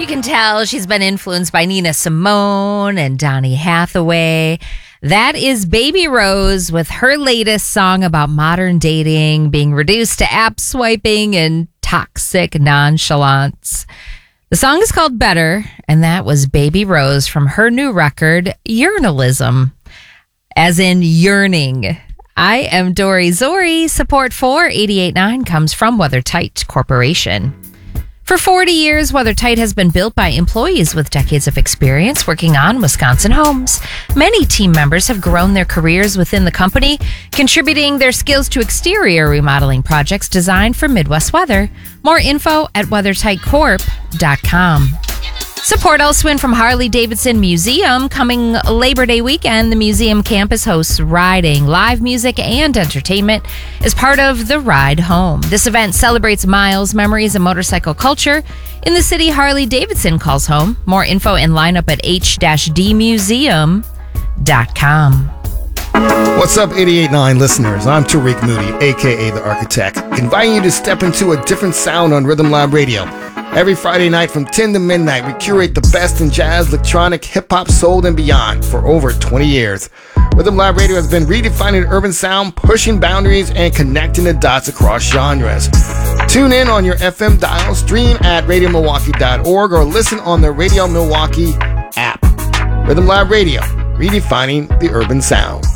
can tell, she's been influenced by Nina Simone and Donny Hathaway. That is Baby Rose with her latest song about modern dating, being reduced to app swiping and toxic nonchalance. The song is called Better, and that was Baby Rose from her new record, Yearnalism, as in yearning. I am Dory Zori. Support for 88.9 comes from WeatherTight Corporation. For 40 years, WeatherTight has been built by employees with decades of experience working on Wisconsin homes. Many team members have grown their careers within the company, contributing their skills to exterior remodeling projects designed for Midwest weather. More info at weathertightcorp.com. Support elsewhere from Harley-Davidson Museum. Coming Labor Day weekend, the museum campus hosts riding, live music, and entertainment as part of the Ride Home. This event celebrates miles, memories, and motorcycle culture in the city Harley-Davidson calls home. More info and lineup at h-dmuseum.com. What's up, 88.9 listeners? I'm Tariq Moody, a.k.a. The Architect, inviting you to step into a different sound on Rhythm Lab Radio. Every Friday night from 10 to midnight, we curate the best in jazz, electronic, hip-hop, soul, and beyond for over 20 years. Rhythm Lab Radio has been redefining urban sound, pushing boundaries, and connecting the dots across genres. Tune in on your FM dial, stream at radiomilwaukee.org, or listen on the Radio Milwaukee app. Rhythm Lab Radio, redefining the urban sound.